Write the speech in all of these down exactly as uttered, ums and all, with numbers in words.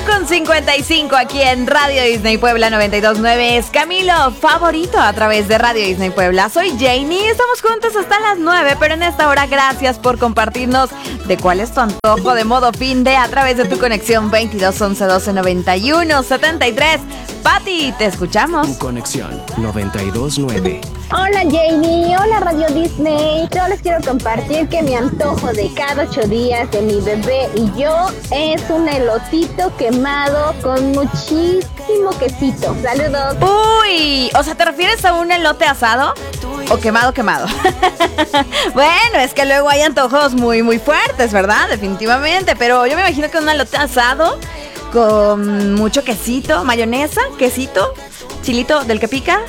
con cincuenta y cinco aquí en Radio Disney Puebla noventa y dos punto nueve. Es Camilo, favorito a través de Radio Disney Puebla. Soy Janie, estamos juntos hasta las nueve, pero en esta hora gracias por compartirnos de cuál es tu antojo de modo fin de a través de tu conexión veintidós once doce noventa y uno setenta y tres. Pati, te escuchamos. Tu conexión noventa y dos punto nueve. Hola Janie, hola Radio Disney. Yo les quiero compartir que mi antojo de cada ocho días de mi bebé y yo es un elotito quemado con muchísimo quesito. Saludos. Uy, o sea, ¿te refieres a un elote asado? ¿O quemado, quemado? Bueno, es que luego hay antojos muy, muy fuertes, ¿verdad? Definitivamente, pero yo me imagino que un elote asado con mucho quesito, mayonesa, quesito, chilito del que pica.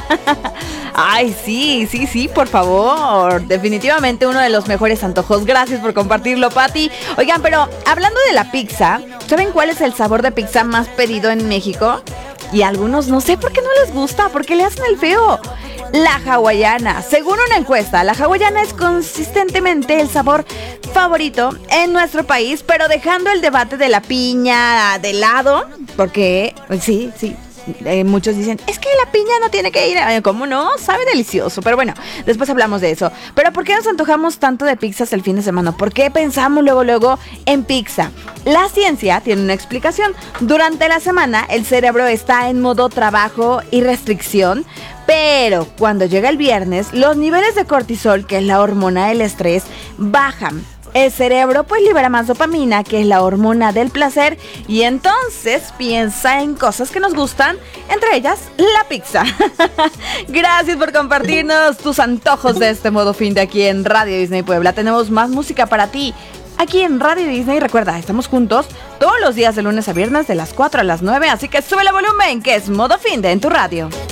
Ay, sí, sí, sí, por favor. Definitivamente uno de los mejores antojos. Gracias por compartirlo, Pati. Oigan, pero hablando de la pizza, ¿saben cuál es el sabor de pizza más pedido en México? Y a algunos no sé por qué no les gusta, porque le hacen el feo. La hawaiana. Según una encuesta, la hawaiana es consistentemente el sabor favorito en nuestro país, pero dejando el debate de la piña de lado, porque sí, sí. Eh, muchos dicen, es que la piña no tiene que ir. Eh, ¿Cómo no? Sabe delicioso. Pero bueno, después hablamos de eso. Pero ¿por qué nos antojamos tanto de pizzas el fin de semana? ¿Por qué pensamos luego, luego en pizza? La ciencia tiene una explicación. Durante la semana, el cerebro está en modo trabajo y restricción. Pero cuando llega el viernes, los niveles de cortisol, que es la hormona del estrés, bajan. El cerebro pues libera más dopamina, que es la hormona del placer, y entonces piensa en cosas que nos gustan, entre ellas la pizza. Gracias por compartirnos tus antojos de este modo fin de aquí en Radio Disney Puebla. Tenemos más música para ti aquí en Radio Disney. Recuerda, estamos juntos todos los días de lunes a viernes de las cuatro a las nueve, así que sube el volumen, que es modo fin de en tu radio.